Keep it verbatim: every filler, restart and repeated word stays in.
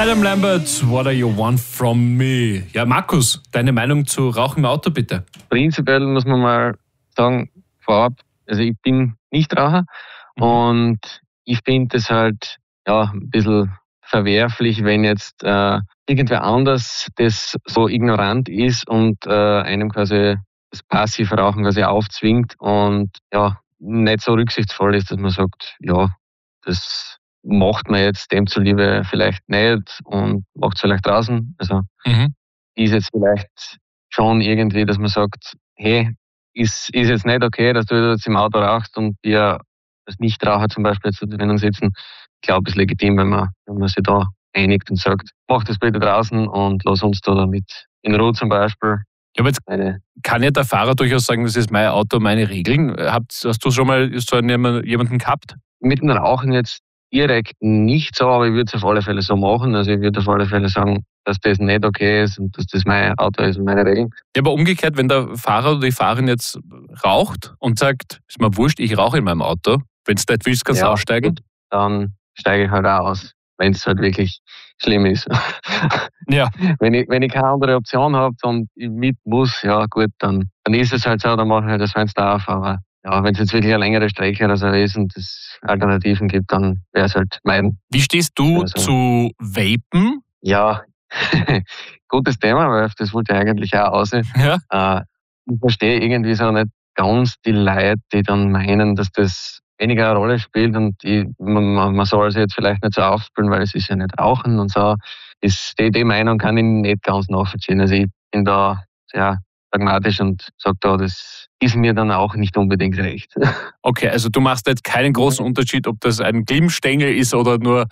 Adam Lambert, What Are You Want From Me? Ja, Markus, deine Meinung zu Rauchen im Auto bitte? Prinzipiell muss man mal sagen, vorab, also ich bin Nichtraucher mhm. und ich finde es halt ja, ein bisschen verwerflich, wenn jetzt äh, irgendwer anders das so ignorant ist und äh, einem quasi das Passivrauchen quasi aufzwingt und ja, nicht so rücksichtsvoll ist, dass man sagt, ja, das macht man jetzt dem zuliebe vielleicht nicht und macht es vielleicht draußen. Also mhm. ist jetzt vielleicht schon irgendwie, dass man sagt, hey, ist, ist jetzt nicht okay, dass du jetzt im Auto rauchst und wir als Nichtraucher zum Beispiel jetzt drinnen sitzen. Ich glaube, es ist legitim, wenn man, wenn man sich da einigt und sagt, mach das bitte draußen und lass uns da damit in Ruhe zum Beispiel. Ja, aber jetzt kann ja der Fahrer durchaus sagen, das ist mein Auto, meine Regeln. Hast, hast du schon mal so einen, jemanden gehabt? Mit dem Rauchen jetzt direkt nicht so, aber ich würde es auf alle Fälle so machen. Also ich würde auf alle Fälle sagen, dass das nicht okay ist und dass das mein Auto ist und meine Regeln. Ja, aber umgekehrt, wenn der Fahrer oder die Fahrerin jetzt raucht und sagt, ist mir wurscht, ich rauche in meinem Auto, wenn du nicht willst, kannst du ja, aussteigen. Gut, dann steige ich halt auch aus, wenn es halt wirklich schlimm ist. Ja. Wenn ich, wenn ich keine andere Option habe und ich mit muss, ja gut, dann, dann ist es halt so, dann mache ich halt das Fenster auf, aber ja, wenn es jetzt wirklich eine längere Strecke oder so ist und es Alternativen gibt, dann wäre es halt meiden. Wie stehst du also zu Vapen? Ja, gutes Thema, weil auf das wollte ich eigentlich auch raus. Ja. Äh, ich verstehe irgendwie so nicht ganz die Leute, die dann meinen, dass das weniger eine Rolle spielt und die, man, man soll sich jetzt vielleicht nicht so aufspielen, weil es ist ja nicht Rauchen und so. Ist, die, die Meinung kann ich nicht ganz nachvollziehen. Also ich bin da sehr pragmatisch und sage da, das ist mir dann auch nicht unbedingt recht. Okay, also du machst jetzt keinen großen Unterschied, ob das ein Glimmstängel ist oder nur